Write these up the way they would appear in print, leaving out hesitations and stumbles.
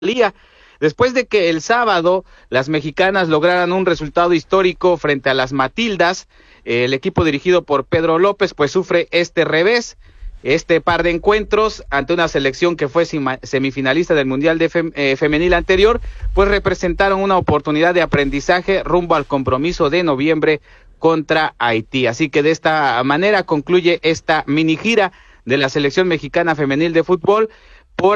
Después de que el sábado las mexicanas lograran un resultado histórico frente a las Matildas, el equipo dirigido por Pedro López pues sufre este revés, este par de encuentros ante una selección que fue semifinalista del Mundial de Femenil anterior, pues representaron una oportunidad de aprendizaje rumbo al compromiso de noviembre contra Haití. Así que de esta manera concluye esta mini gira de la selección mexicana femenil de fútbol por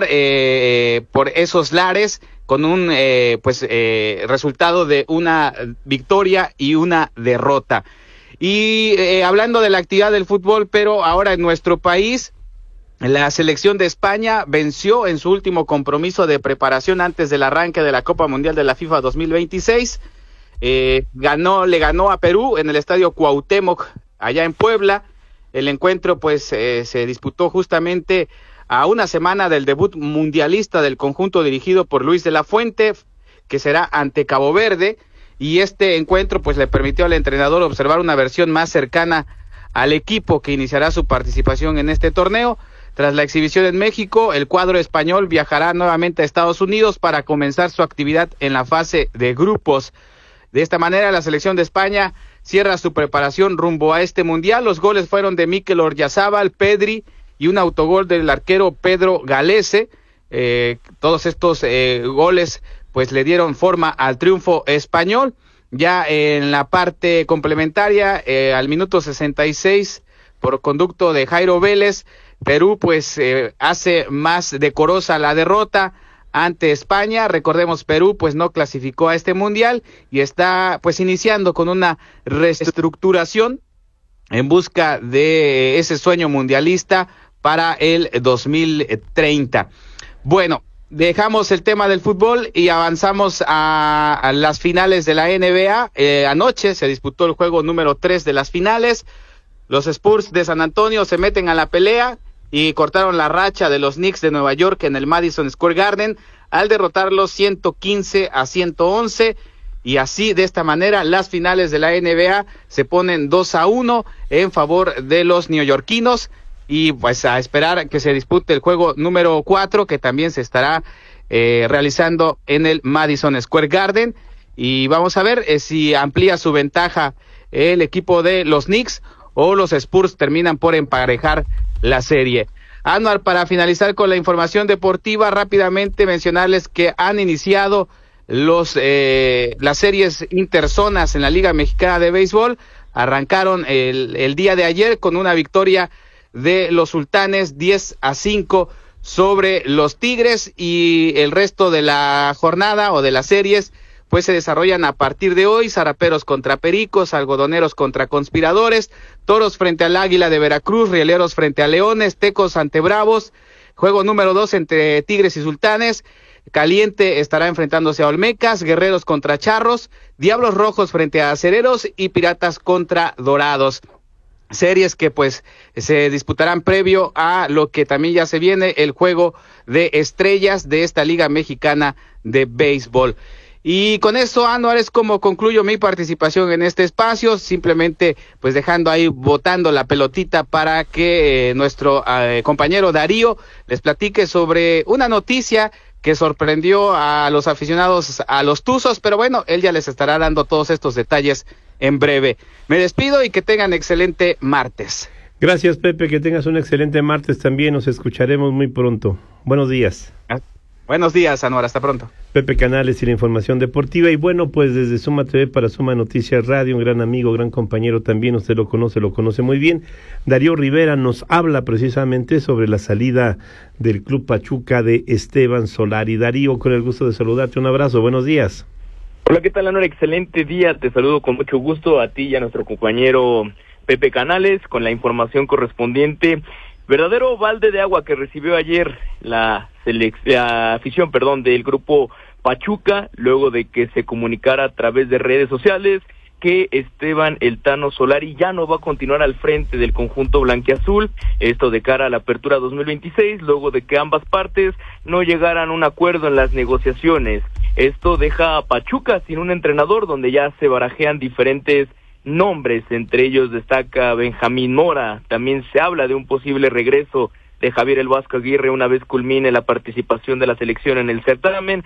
esos lares, con un resultado de una victoria y una derrota. Y hablando de la actividad del fútbol, pero ahora en nuestro país, la selección de España venció en su último compromiso de preparación antes del arranque de la Copa Mundial de la FIFA 2026. Le ganó a Perú en el Estadio Cuauhtémoc, allá en Puebla. El encuentro se disputó justamente a una semana del debut mundialista del conjunto dirigido por Luis de la Fuente, que será ante Cabo Verde, y este encuentro le permitió al entrenador observar una versión más cercana al equipo que iniciará su participación en este torneo. Tras la exhibición en México, el cuadro español viajará nuevamente a Estados Unidos para comenzar su actividad en la fase de grupos. De esta manera, la selección de España cierra su preparación rumbo a este mundial. Los goles fueron de Mikel Oyarzabal, Pedri y un autogol del arquero Pedro Galese. Todos estos goles le dieron forma al triunfo español. Ya en la parte complementaria, al minuto 66, por conducto de Jairo Vélez, Perú hace más decorosa la derrota ante España. Recordemos, Perú no clasificó a este mundial y está iniciando con una reestructuración en busca de ese sueño mundialista para el 2030. Bueno, dejamos el tema del fútbol y avanzamos a las finales de la NBA. Anoche se disputó el juego número 3 de las finales. Los Spurs de San Antonio se meten a la pelea y cortaron la racha de los Knicks de Nueva York en el Madison Square Garden al derrotarlos 115-111. Y así, de esta manera, las finales de la NBA se ponen 2-1 en favor de los neoyorquinos. Y a esperar que se dispute el juego número 4, que también se estará realizando en el Madison Square Garden. Y vamos a ver si amplía su ventaja el equipo de los Knicks o los Spurs terminan por emparejar la serie. Anuar, para finalizar con la información deportiva, rápidamente mencionarles que han iniciado las series interzonas en la Liga Mexicana de Béisbol. Arrancaron el día de ayer con una victoria de los Sultanes 10-5 sobre los Tigres, y el resto de la jornada o de las series se desarrollan a partir de hoy. Zaraperos contra Pericos, Algodoneros contra Conspiradores, Toros frente al Águila de Veracruz, Rieleros frente a Leones, Tecos ante Bravos, juego número 2 entre Tigres y Sultanes. Caliente estará enfrentándose a Olmecas, Guerreros contra Charros, Diablos Rojos frente a Acereros y Piratas contra Dorados. Series que se disputarán previo a lo que también ya se viene, el juego de estrellas de esta Liga Mexicana de Béisbol. Y con esto, Anuar, es como concluyo mi participación en este espacio, simplemente dejando ahí botando la pelotita para que nuestro compañero Darío les platique sobre una noticia que sorprendió a los aficionados a los Tuzos, pero bueno, él ya les estará dando todos estos detalles en breve. Me despido y que tengan excelente martes. Gracias, Pepe, que tengas un excelente martes también, nos escucharemos muy pronto. Buenos días. Buenos días, Anuar, hasta pronto. Pepe Canales y la información deportiva. Y bueno, desde Suma TV para Suma Noticias Radio, un gran amigo, gran compañero también, usted lo conoce muy bien. Darío Rivera nos habla precisamente sobre la salida del Club Pachuca de Esteban Solari. Darío, con el gusto de saludarte, un abrazo, buenos días. Hola, ¿qué tal, Anuar? Excelente día, te saludo con mucho gusto a ti y a nuestro compañero Pepe Canales con la información correspondiente. Verdadero balde de agua que recibió ayer la afición del grupo Pachuca, luego de que se comunicara a través de redes sociales que Esteban El Tano Solari ya no va a continuar al frente del conjunto blanquiazul, esto de cara a la apertura 2026, luego de que ambas partes no llegaran a un acuerdo en las negociaciones. Esto deja a Pachuca sin un entrenador, donde ya se barajean diferentes nombres, entre ellos destaca Benjamín Mora. También se habla de un posible regreso de Javier El Vasco Aguirre una vez culmine la participación de la selección en el certamen.